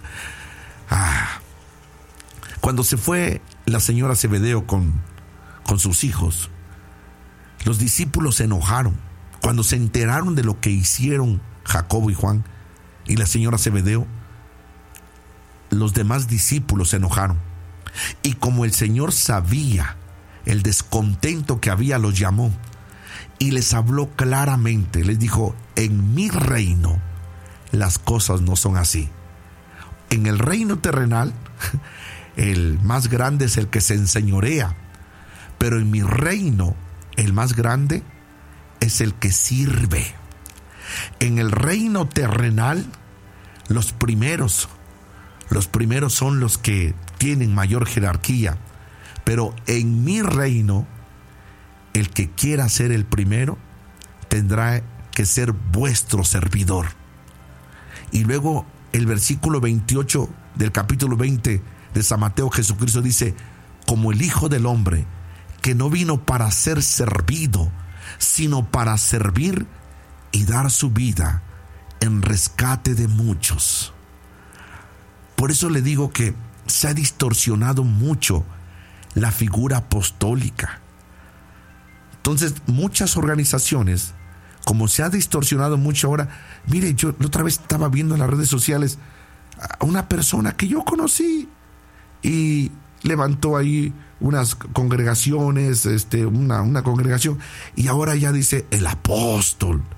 Cuando se fue la señora Zebedeo con sus hijos, los discípulos se enojaron cuando se enteraron de lo que hicieron Jacobo y Juan y la señora Zebedeo. Los demás discípulos se enojaron, y como el Señor sabía el descontento que había, los llamó y les habló claramente. Les dijo: en mi reino las cosas no son así. En el reino terrenal el más grande es el que se enseñorea, pero en mi reino el más grande es el que sirve. En el reino terrenal los primeros son los que tienen mayor jerarquía, pero en mi reino el que quiera ser el primero tendrá que ser vuestro servidor. Y luego el versículo 28 del capítulo 20 de San Mateo, Jesucristo dice: como el Hijo del Hombre, que no vino para ser servido, sino para servir y dar su vida en rescate de muchos. Por eso le digo que se ha distorsionado mucho la figura apostólica. Entonces, muchas organizaciones, como se ha distorsionado mucho ahora, mire, yo la otra vez estaba viendo en las redes sociales a una persona que yo conocí y levantó ahí unas congregaciones, una congregación, y ahora ya dice el apóstol.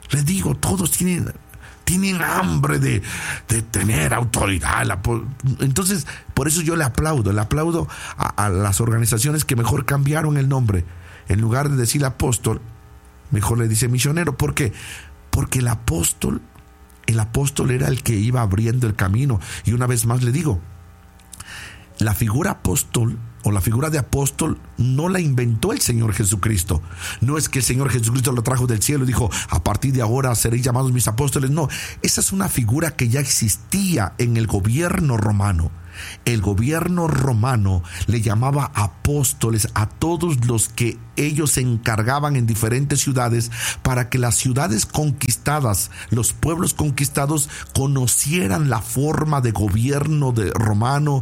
Les digo, todos tienen hambre de tener autoridad. Entonces, por eso yo le aplaudo a las organizaciones que mejor cambiaron el nombre. En lugar de decir apóstol, mejor le dice misionero. ¿Por qué? Porque el apóstol era el que iba abriendo el camino. Y una vez más le digo, la figura apóstol o la figura de apóstol no la inventó el Señor Jesucristo. No es que el Señor Jesucristo lo trajo del cielo y dijo, a partir de ahora seréis llamados mis apóstoles. No, esa es una figura que ya existía en el gobierno romano. El gobierno romano le llamaba apóstoles a todos los que ellos se encargaban en diferentes ciudades para que las ciudades conquistadas, los pueblos conquistados, conocieran la forma de gobierno de romano,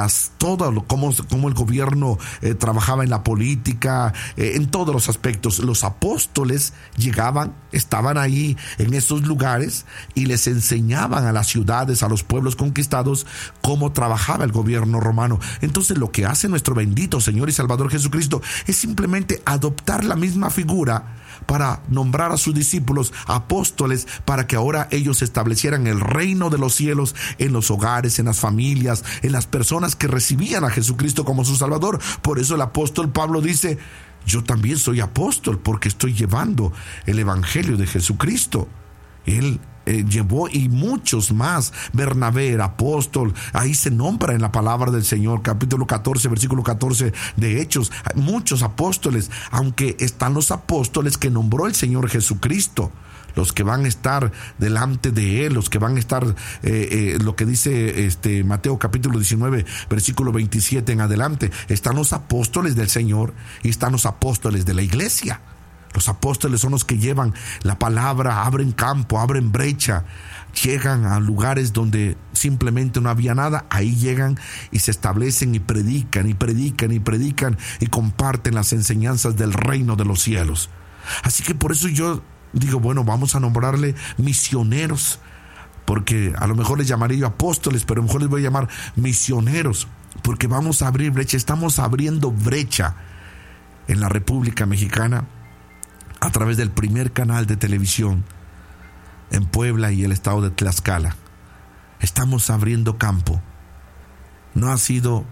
cómo el gobierno trabajaba en la política, en todos los aspectos. Los apóstoles llegaban, estaban ahí en esos lugares y les enseñaban a las ciudades, a los pueblos conquistados, cómo trabajaba el gobierno romano. Entonces, lo que hace nuestro bendito Señor y Salvador Jesucristo es simplemente adoptar la misma figura para nombrar a sus discípulos apóstoles, para que ahora ellos establecieran el reino de los cielos en los hogares, en las familias, en las personas que recibían a Jesucristo como su Salvador. Por eso el apóstol Pablo dice, yo también soy apóstol porque estoy llevando el evangelio de Jesucristo. Él llevó, y muchos más. Bernabé era apóstol, ahí se nombra en la palabra del Señor, capítulo 14, versículo 14 de Hechos, muchos apóstoles, aunque están los apóstoles que nombró el Señor Jesucristo, los que van a estar delante de Él, los que van a estar, lo que dice Mateo capítulo 19, versículo 27 en adelante, están los apóstoles del Señor y están los apóstoles de la iglesia. Los apóstoles son los que llevan la palabra, abren campo, abren brecha, llegan a lugares donde simplemente no había nada. Ahí llegan y se establecen y predican y comparten las enseñanzas del reino de los cielos. Así que por eso yo digo, bueno, vamos a nombrarle misioneros, porque a lo mejor les llamaré yo apóstoles, pero a lo mejor les voy a llamar misioneros, porque vamos a abrir brecha. Estamos abriendo brecha en la República Mexicana a través del primer canal de televisión en Puebla y el estado de Tlaxcala. Estamos abriendo campo. No ha sido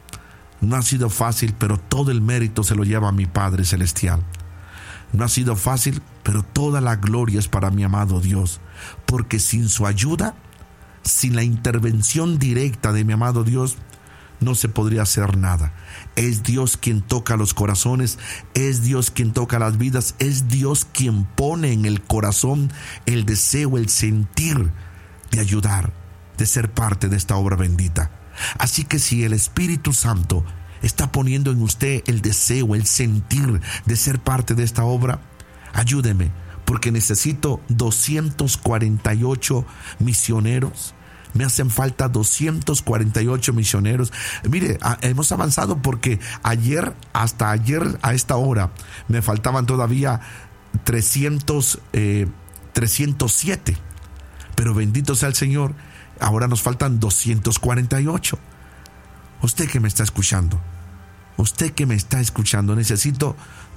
fácil, pero todo el mérito se lo lleva a mi Padre Celestial. No ha sido fácil, pero toda la gloria es para mi amado Dios, porque sin su ayuda, sin la intervención directa de mi amado Dios, no se podría hacer nada. Es Dios quien toca los corazones, es Dios quien toca las vidas, es Dios quien pone en el corazón el deseo, el sentir de ayudar, de ser parte de esta obra bendita. Así que si el Espíritu Santo está poniendo en usted el deseo, el sentir de ser parte de esta obra, ayúdeme, porque necesito 248 misioneros. Me hacen falta 248 misioneros. Mire, hemos avanzado porque hasta ayer a esta hora me faltaban todavía 307. Pero bendito sea el Señor, ahora nos faltan 248. Usted que me está escuchando, necesito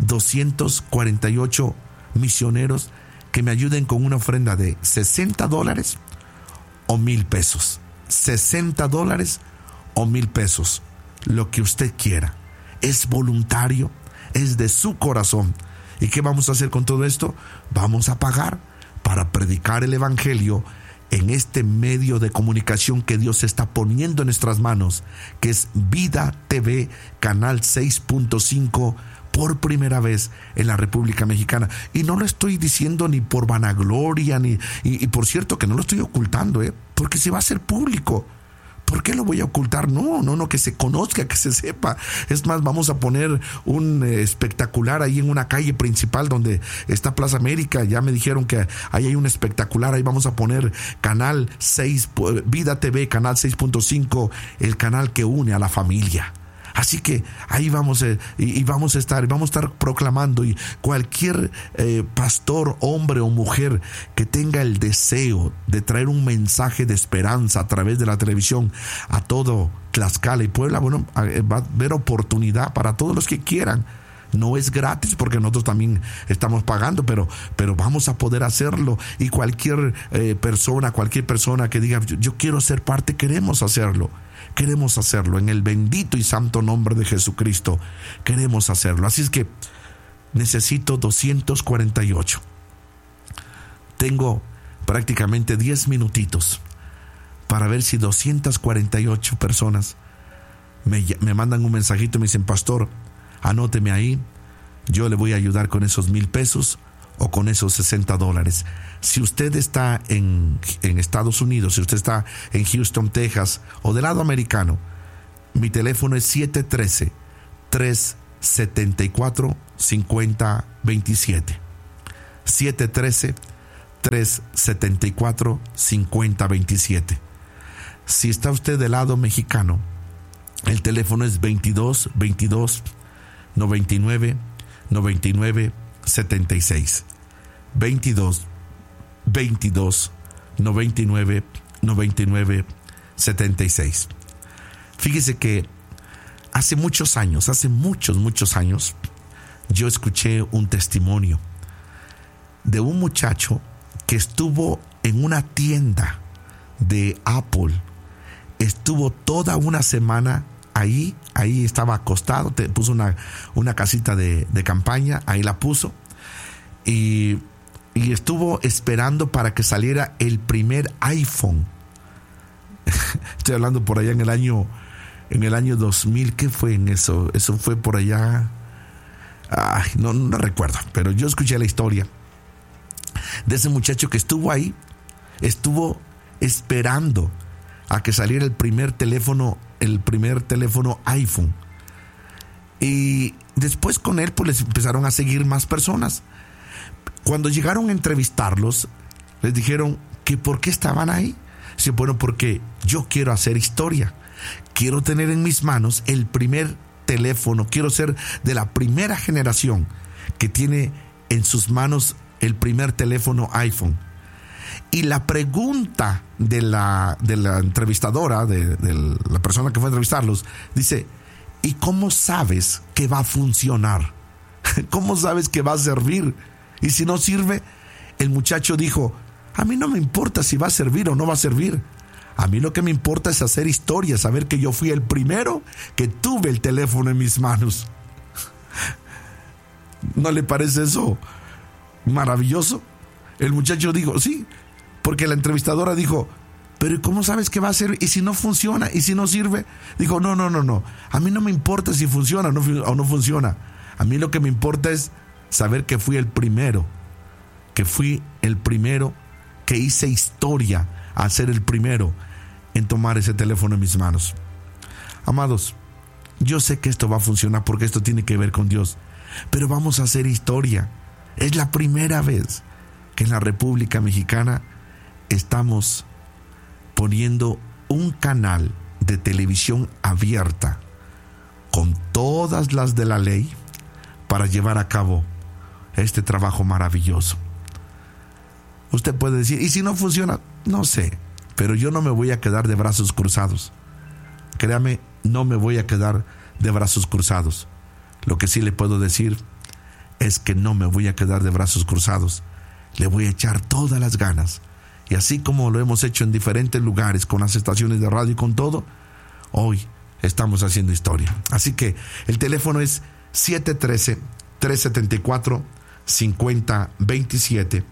248 misioneros que me ayuden con una ofrenda de $60 o $1,000, $60 o $1,000, lo que usted quiera. Es voluntario, es de su corazón. ¿Y qué vamos a hacer con todo esto? Vamos a pagar para predicar el evangelio en este medio de comunicación que Dios está poniendo en nuestras manos, que es Vida TV, canal 6.5, por primera vez en la República Mexicana. Y no lo estoy diciendo ni por vanagloria, y por cierto que no lo estoy ocultando, porque se va a hacer público. ¿Por qué lo voy a ocultar? No, que se conozca, que se sepa. Es más, vamos a poner un espectacular ahí en una calle principal donde está Plaza América. Ya me dijeron que ahí hay un espectacular. Ahí vamos a poner canal 6, Vida TV, canal 6.5, el canal que une a la familia. Así que ahí vamos a estar proclamando, y cualquier pastor, hombre o mujer que tenga el deseo de traer un mensaje de esperanza a través de la televisión a todo Tlaxcala y Puebla, bueno, va a haber oportunidad para todos los que quieran. No es gratis porque nosotros también estamos pagando, pero vamos a poder hacerlo. Y cualquier persona que diga, yo quiero ser parte, queremos hacerlo. Queremos hacerlo en el bendito y santo nombre de Jesucristo. Queremos hacerlo. Así es que necesito 248. Tengo prácticamente 10 minutitos para ver si 248 personas me mandan un mensajito y me dicen, pastor, anóteme ahí, yo le voy a ayudar con esos 1,000 pesos o con esos $60. Si usted está en Estados Unidos, si usted está en Houston, Texas o del lado americano, mi teléfono es 713-374-5027. 713-374-5027. Si está usted del lado mexicano, el teléfono es 22 22 99 99 76. 22 22 99 99 76. Fíjese que hace muchos años, yo escuché un testimonio de un muchacho que estuvo en una tienda de Apple. Estuvo toda una semana ahí estaba acostado, puso una casita de campaña, ahí la puso y estuvo esperando para que saliera el primer iPhone. Estoy hablando por allá en el año 2000. ¿Qué fue en eso? Eso fue por allá. No recuerdo, pero yo escuché la historia de ese muchacho que estuvo ahí, estuvo esperando a que saliera el primer teléfono iPhone. Y después con él pues les empezaron a seguir más personas. Cuando llegaron a entrevistarlos, les dijeron que por qué estaban ahí. Sí, bueno, porque yo quiero hacer historia. Quiero tener en mis manos el primer teléfono. Quiero ser de la primera generación que tiene en sus manos el primer teléfono iPhone. Y la pregunta de la entrevistadora, de la persona que fue a entrevistarlos, dice, ¿y cómo sabes que va a funcionar? ¿Cómo sabes que va a servir? Y si no sirve, el muchacho dijo, a mí no me importa si va a servir o no va a servir. A mí lo que me importa es hacer historia, saber que yo fui el primero que tuve el teléfono en mis manos. ¿No le parece eso maravilloso? El muchacho dijo, sí, porque la entrevistadora dijo, pero ¿cómo sabes que va a ser? ¿Y si no funciona? ¿Y si no sirve? Dijo, no. A mí no me importa si funciona o no funciona. A mí lo que me importa es saber que fui el primero. Que hice historia al ser el primero en tomar ese teléfono en mis manos. Amados, yo sé que esto va a funcionar porque esto tiene que ver con Dios. Pero vamos a hacer historia. Es la primera vez que en la República Mexicana estamos poniendo un canal de televisión abierta con todas las de la ley para llevar a cabo este trabajo maravilloso. Usted puede decir, ¿y si no funciona? No sé, pero yo no me voy a quedar de brazos cruzados. Créame, no me voy a quedar de brazos cruzados. Lo que sí le puedo decir es que no me voy a quedar de brazos cruzados. Le voy a echar todas las ganas. Y así como lo hemos hecho en diferentes lugares, con las estaciones de radio y con todo, hoy estamos haciendo historia. Así que el teléfono es 713-374-5027.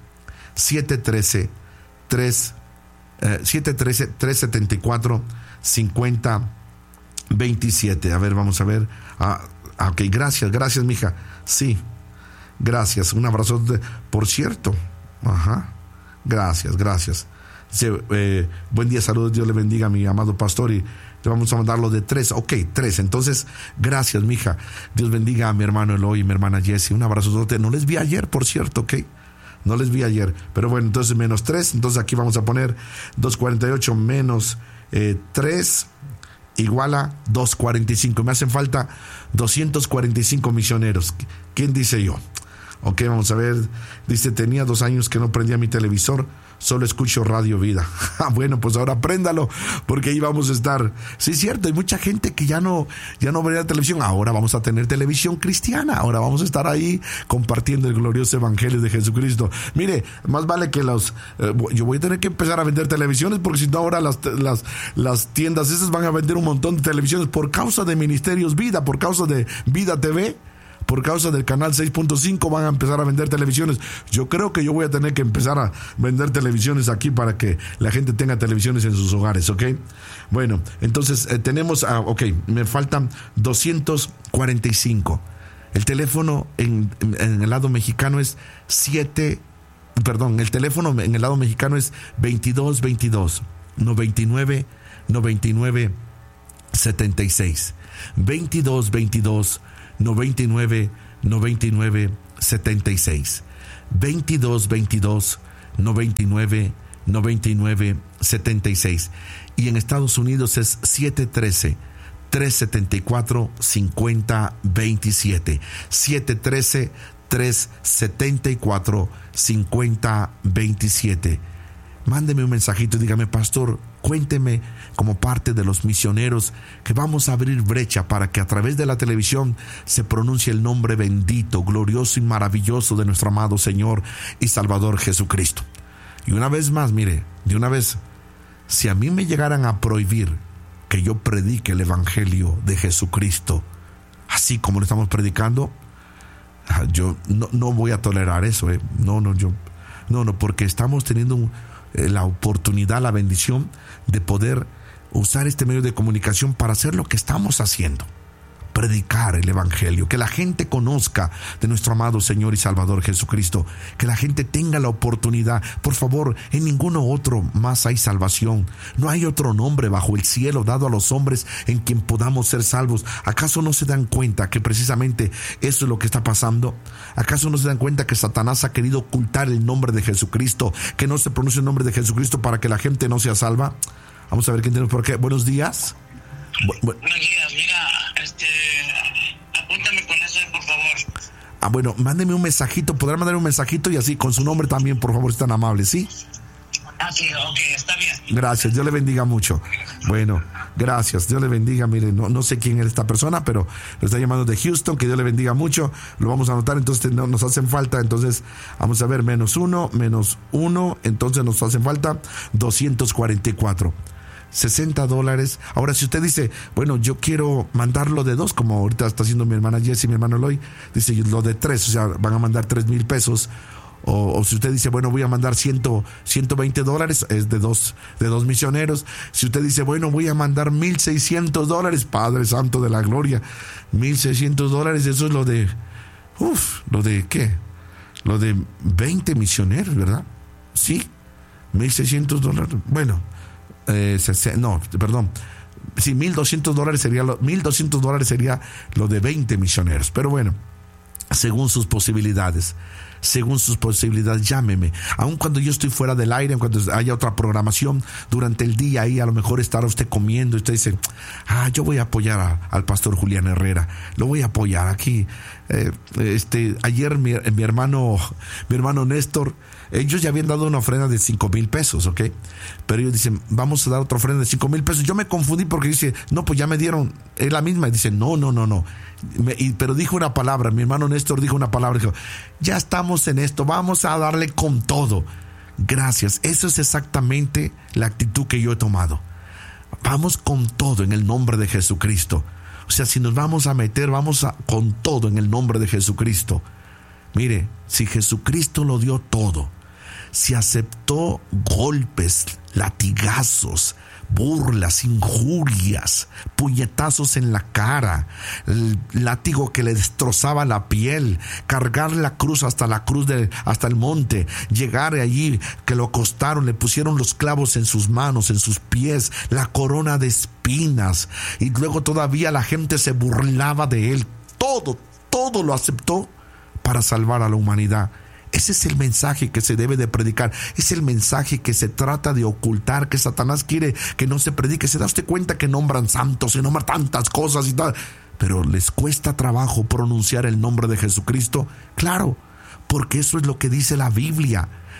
713-374-5027. A ver, vamos a ver. Ok, gracias, mija. Sí, gracias. Un abrazo, por cierto. Ajá. Gracias. Dice, buen día, saludos, Dios le bendiga a mi amado pastor, y le vamos a mandarlo de 3. Ok, 3. Entonces, gracias, mija. Dios bendiga a mi hermano Eloy y mi hermana Jessie. Un abrazo. No les vi ayer, por cierto, ok. No les vi ayer. Pero bueno, entonces menos 3. Entonces aquí vamos a poner 248 menos 3 igual a 245. Me hacen falta 245 misioneros. ¿Quién dice yo? Ok, vamos a ver. Dice, tenía 2 años que no prendía mi televisor solo escucho Radio Vida. Bueno, pues ahora apréndalo, porque ahí vamos a estar. Sí, es cierto, hay mucha gente que ya no vería televisión. Ahora vamos a tener televisión cristiana. Ahora vamos a estar ahí compartiendo el glorioso evangelio de Jesucristo. Mire, más vale que yo voy a tener que empezar a vender televisiones, porque si no ahora las tiendas esas van a vender un montón de televisiones por causa de Ministerios Vida, por causa de Vida TV. Por causa del canal 6.5 van a empezar a vender televisiones. Yo creo que yo voy a tener que empezar a vender televisiones aquí para que la gente tenga televisiones en sus hogares, ¿ok? Bueno, entonces tenemos, me faltan 245. El teléfono en el lado mexicano es el teléfono en el lado mexicano es 2222 99 99 76. 2222 99 99 76. 2222 99 99 76. Y en Estados Unidos es 713 374 5027. 713 374 5027. Mándeme un mensajito y dígame: pastor, cuénteme como parte de los misioneros que vamos a abrir brecha para que a través de la televisión se pronuncie el nombre bendito, glorioso y maravilloso de nuestro amado Señor y Salvador Jesucristo. Y una vez más, mire, de una vez, si a mí me llegaran a prohibir que yo predique el evangelio de Jesucristo así como lo estamos predicando, yo no voy a tolerar eso. No, porque estamos teniendo la oportunidad, la bendición de poder usar este medio de comunicación para hacer lo que estamos haciendo: predicar el evangelio, que la gente conozca de nuestro amado Señor y Salvador Jesucristo, que la gente tenga la oportunidad. Por favor, en ninguno otro más hay salvación. No hay otro nombre bajo el cielo dado a los hombres en quien podamos ser salvos. ¿Acaso no se dan cuenta que precisamente eso es lo que está pasando? ¿Acaso no se dan cuenta que Satanás ha querido ocultar el nombre de Jesucristo, que no se pronuncie el nombre de Jesucristo para que la gente no sea salva? Vamos a ver quién tenemos por qué. Buenos días. Buenos días, mira, apúntame con eso, por favor. Bueno, mándeme un mensajito, podrá mandar un mensajito y así con su nombre también, por favor, si tan amable, ¿sí? Sí, ok, está bien. Gracias, Dios le bendiga mucho. Bueno, gracias, Dios le bendiga. Mire, no sé quién es esta persona, pero lo está llamando de Houston. Que Dios le bendiga mucho. Lo vamos a anotar, entonces no nos hacen falta. Entonces vamos a ver, menos uno, entonces nos hacen falta 244. $60. Ahora, si usted dice, bueno, yo quiero mandarlo de 2, como ahorita está haciendo mi hermana Jessie y mi hermano Eloy, dice lo de 3, o sea, van a mandar $3,000. O si usted dice, bueno, voy a mandar $120, es de dos misioneros. Si usted dice, bueno, voy a mandar $1,600, Padre Santo de la Gloria, $1,600, eso es lo de ¿qué? Lo de 20 misioneros, ¿verdad? Sí, $1,600. Bueno, sí, $1,200 sería lo de 20 misioneros. Pero bueno, según sus posibilidades, llámeme. Aun cuando yo estoy fuera del aire, cuando haya otra programación durante el día, ahí a lo mejor estará usted comiendo y usted dice, yo voy a apoyar al pastor Julián Herrera, lo voy a apoyar aquí. Ayer mi hermano Néstor, ellos ya habían dado una ofrenda de $5,000, ¿ok? Pero ellos dicen, vamos a dar otra ofrenda de $5,000. Yo me confundí porque dice, no, pues ya me dieron, es la misma. Y dice, no. Pero dijo una palabra, mi hermano Néstor dijo una palabra, dijo, ya estamos en esto, vamos a darle con todo. Gracias, eso es exactamente la actitud que yo he tomado. Vamos con todo en el nombre de Jesucristo. O sea, si nos vamos a meter, con todo en el nombre de Jesucristo. Mire, si Jesucristo lo dio todo, si aceptó golpes, latigazos, burlas, injurias, puñetazos en la cara, el látigo que le destrozaba la piel, cargar la cruz hasta el monte, llegar allí, que lo acostaron, le pusieron los clavos en sus manos, en sus pies, la corona de espinas, y luego todavía la gente se burlaba de él. Todo lo aceptó para salvar a la humanidad. Ese es el mensaje que se debe de predicar. Es el mensaje que se trata de ocultar, que Satanás quiere que no se predique. Se da usted cuenta que nombran santos, se nombran tantas cosas y tal, pero les cuesta trabajo pronunciar el nombre de Jesucristo. Claro, porque eso es lo que dice la Biblia.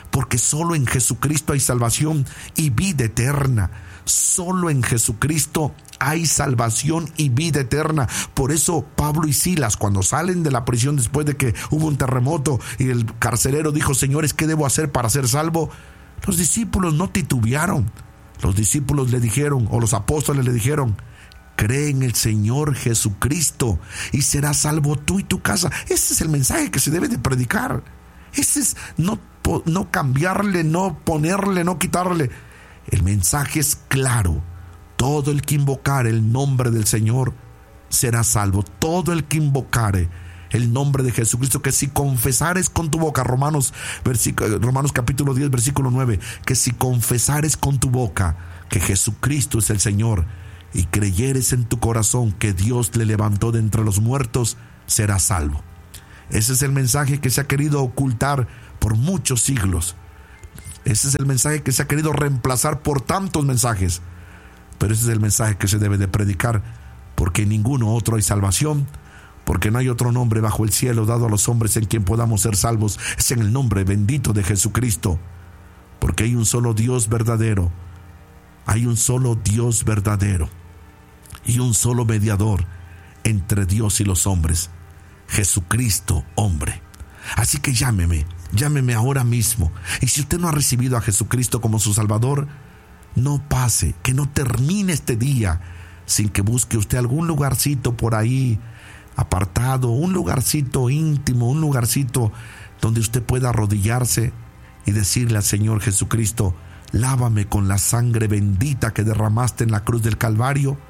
porque solo en Jesucristo hay salvación y vida eterna. Solo en Jesucristo hay salvación y vida eterna. Por eso Pablo y Silas, cuando salen de la prisión después de que hubo un terremoto y el carcelero dijo: señores, ¿qué debo hacer para ser salvo? Los discípulos no titubearon. Los discípulos le dijeron, o los apóstoles le dijeron: cree en el Señor Jesucristo y serás salvo tú y tu casa. Ese es el mensaje que se debe de predicar. Ese es no cambiarle, no ponerle, no quitarle. El mensaje es claro. Todo el que invocare el nombre del Señor será salvo. Todo el que invocare el nombre de Jesucristo, que si confesares con tu boca, Romanos capítulo 10, versículo 9, que si confesares con tu boca que Jesucristo es el Señor y creyeres en tu corazón que Dios le levantó de entre los muertos, serás salvo. Ese es el mensaje que se ha querido ocultar por muchos siglos. Ese es el mensaje que se ha querido reemplazar por tantos mensajes. Pero ese es el mensaje que se debe de predicar, porque en ninguno otro hay salvación, porque no hay otro nombre bajo el cielo dado a los hombres en quien podamos ser salvos. Es en el nombre bendito de Jesucristo, porque hay un solo Dios verdadero. Hay un solo Dios verdadero y un solo mediador entre Dios y los hombres, Jesucristo, hombre. Así que llámeme ahora mismo. Y si usted no ha recibido a Jesucristo como su Salvador, no pase, que no termine este día sin que busque usted algún lugarcito por ahí apartado, un lugarcito íntimo, un lugarcito donde usted pueda arrodillarse y decirle al Señor Jesucristo: lávame con la sangre bendita que derramaste en la cruz del Calvario,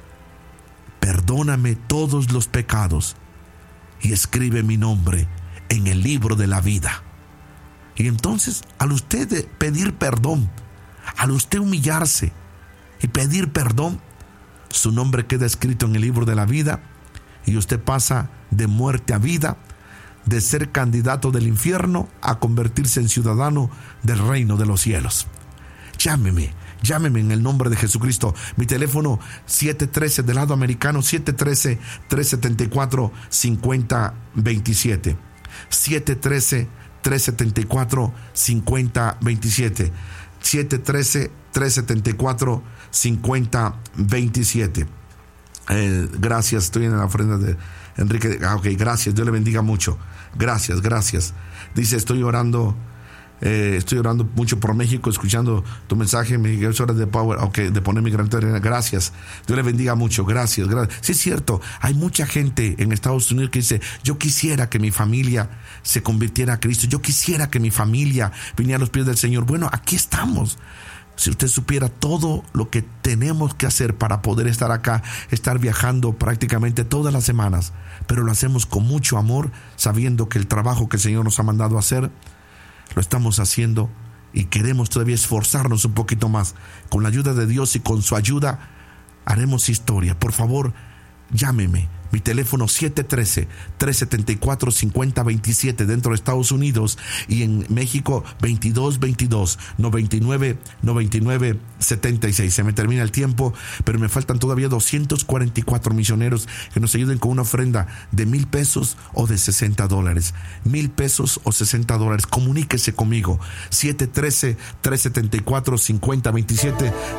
perdóname todos los pecados y escribe mi nombre en el libro de la vida. Y entonces, al usted pedir perdón, al usted humillarse y pedir perdón, su nombre queda escrito en el libro de la vida y usted pasa de muerte a vida, de ser candidato del infierno a convertirse en ciudadano del reino de los cielos. Llámeme en el nombre de Jesucristo. Mi teléfono 713 del lado americano, 713-374-5027. 713-374-5027. 713-374-5027. Gracias, estoy en la ofrenda de Enrique. Ok, gracias, Dios le bendiga mucho. Gracias. Dice: estoy orando mucho por México, escuchando tu mensaje. Me dice: es hora de power, de poner mi granito de arena. Gracias, Dios le bendiga mucho. Gracias. Sí, es cierto, hay mucha gente en Estados Unidos que dice: yo quisiera que mi familia se convirtiera a Cristo, yo quisiera que mi familia viniera a los pies del Señor. Bueno, aquí estamos. Si usted supiera todo lo que tenemos que hacer para poder estar acá, estar viajando prácticamente todas las semanas, pero lo hacemos con mucho amor, sabiendo que el trabajo que el Señor nos ha mandado a hacer, lo estamos haciendo y queremos todavía esforzarnos un poquito más. Con la ayuda de Dios y con su ayuda haremos historia. Por favor, llámeme. Mi teléfono 713-374-5027 dentro de Estados Unidos, y en México 2222-99-99-76. Se me termina el tiempo, pero me faltan todavía 244 misioneros que nos ayuden con una ofrenda de $1,000 o de $60. $1,000 o $60. Comuníquese conmigo. 713-374-5027.